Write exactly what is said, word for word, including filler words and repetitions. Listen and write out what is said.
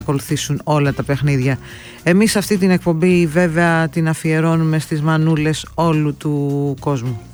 ακολουθήσουν όλα τα παιχνίδια. Εμείς αυτή την εκπομπή βέβαια την αφιερώνουμε στις μανούλες όλου του κόσμου.